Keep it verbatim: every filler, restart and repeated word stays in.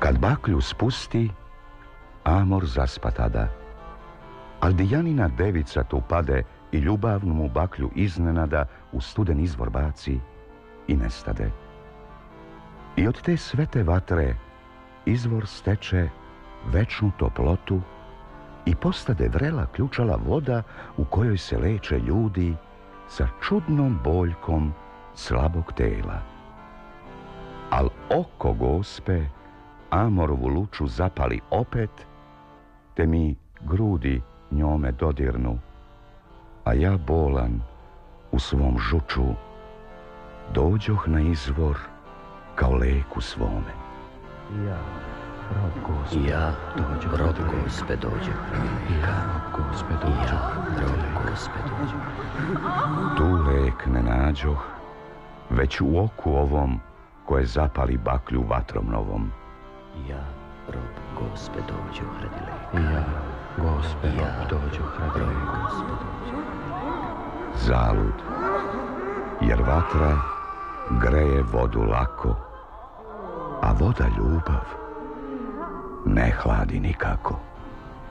Kad baklju spusti, Amor zaspa tada. Al Dijanina devica tu pade i ljubavnu mu baklju iznenada u studen izvor baci i nestade. I od te svete vatre izvor steče večnu toplotu i postade vrela ključala voda u kojoj se leče ljudi sa čudnom boljkom slabog tela. Al oko Gospe Amorovu luču zapali opet, te mi grudi njome dodirnu, a ja bolan u svom žuču dođoh na izvor kao leku svome. Ja, rob Gospe, ja, dođoh rob Gospe, dođoh ja, rob Gospe, dođoh ja, rob Gospe, dođoh. Tu lek ne nađoh, već u oku ovom koje zapali baklju vatrom novom. Ja, rob Gospe, dođoh radi leka. ja, Gospe, ja, rob dođoh radi rob leka. Gospe, dođoh. Zalud, jer vatra greje vodu lako, a voda ljubav ne hladi nikako.